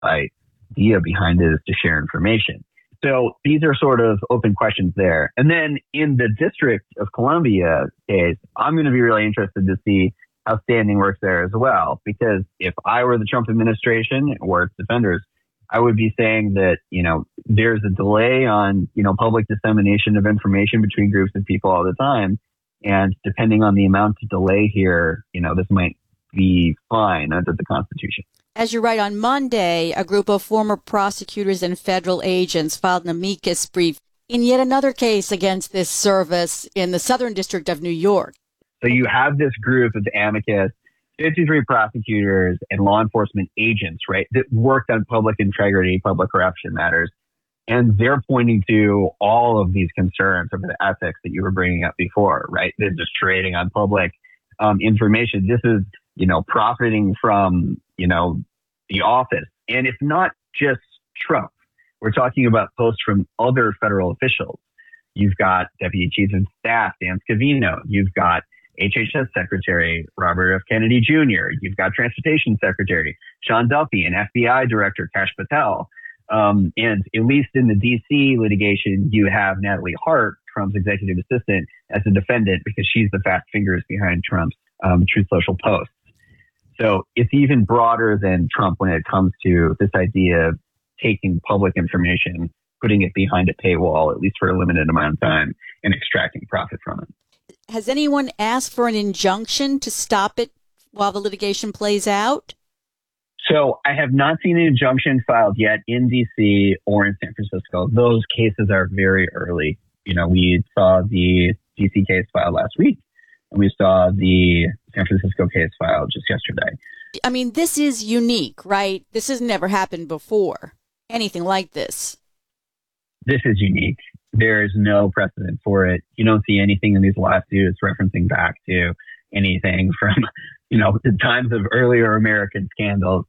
idea behind it is to share information. So these are sort of open questions there. And then in the District of Columbia case, I'm going to be really interested to see how standing works there as well. Because if I were the Trump administration or its defenders, I would be saying that, there's a delay on, public dissemination of information between groups of people all the time. And depending on the amount of delay here, this might be fine under the Constitution. As you write, on Monday, a group of former prosecutors and federal agents filed an amicus brief in yet another case against this service in the Southern District of New York. So you have this group of amicus, 53 prosecutors and law enforcement agents, right, that worked on public integrity, public corruption matters. And they're pointing to all of these concerns over the ethics that you were bringing up before, right? They're just trading on public information. This is, profiting from, the office. And it's not just Trump. We're talking about posts from other federal officials. You've got Deputy Chief of Staff Dan Scavino. You've got HHS Secretary Robert F. Kennedy Jr. You've got Transportation Secretary Sean Duffy and FBI Director Kash Patel. And at least in the D.C. litigation, you have Natalie Hart, Trump's executive assistant, as a defendant because she's the fast fingers behind Trump's Truth Social posts. So it's even broader than Trump when it comes to this idea of taking public information, putting it behind a paywall, at least for a limited amount of time, and extracting profit from it. Has anyone asked for an injunction to stop it while the litigation plays out? So I have not seen an injunction filed yet in D.C. or in San Francisco. Those cases are very early. We saw the D.C. case filed last week, and we saw the San Francisco case filed just yesterday. I mean, this is unique, right? This has never happened before, anything like this. This is unique. There is no precedent for it. You don't see anything in these lawsuits referencing back to anything from, the times of earlier American scandals.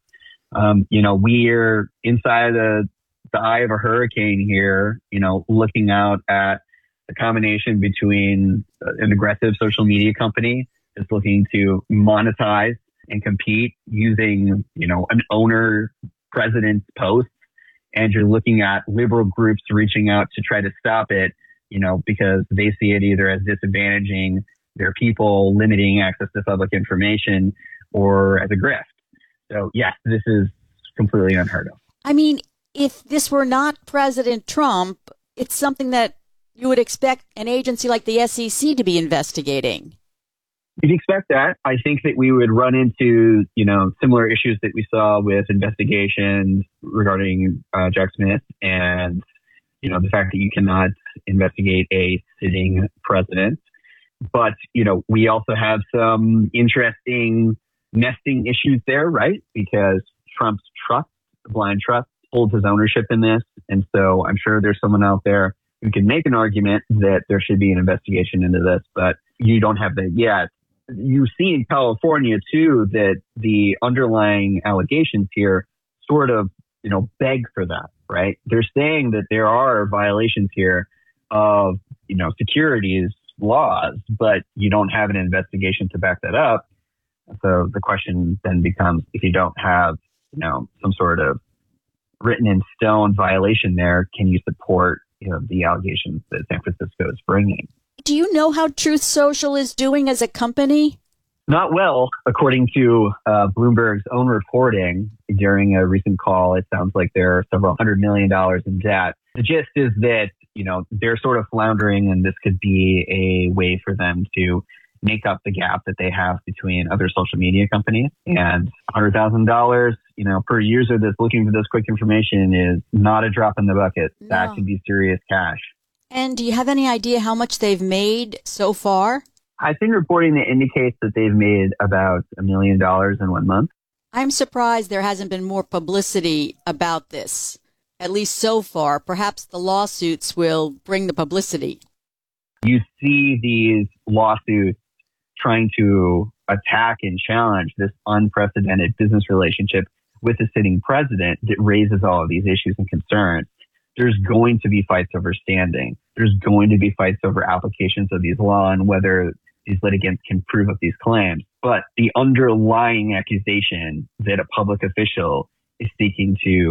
We're inside the eye of a hurricane here, looking out at the combination between an aggressive social media company that's looking to monetize and compete using, an owner president's posts. And you're looking at liberal groups reaching out to try to stop it, because they see it either as disadvantaging their people, limiting access to public information, or as a grift. So, yes, this is completely unheard of. I mean, if this were not President Trump, it's something that you would expect an agency like the SEC to be investigating. You'd expect that. I think that we would run into, similar issues that we saw with investigations regarding Jack Smith and, the fact that you cannot investigate a sitting president. But, we also have some interesting nesting issues there, right? Because Trump's blind trust, holds his ownership in this. And so I'm sure there's someone out there who can make an argument that there should be an investigation into this, but you don't have that yet. You see in California, too, that the underlying allegations here sort of, beg for that, right? They're saying that there are violations here of, securities laws, but you don't have an investigation to back that up. So the question then becomes, if you don't have, some sort of written in stone violation there, can you support, the allegations that San Francisco is bringing? Do you know how Truth Social is doing as a company? Not well, according to Bloomberg's own reporting. During a recent call, it sounds like they're several $100 million in debt. The gist is that, they're sort of floundering, and this could be a way for them to make up the gap that they have between other social media companies. And $100,000, per user that's looking for this quick information is not a drop in the bucket. No. That can be serious cash. And do you have any idea how much they've made so far? I've seen reporting that indicates that they've made about $1 million in 1 month. I'm surprised there hasn't been more publicity about this, at least so far. Perhaps the lawsuits will bring the publicity. You see these lawsuits trying to attack and challenge this unprecedented business relationship with the sitting president that raises all of these issues and concerns. There's going to be fights over standing. There's going to be fights over applications of these laws and whether these litigants can prove up these claims. But the underlying accusation that a public official is seeking to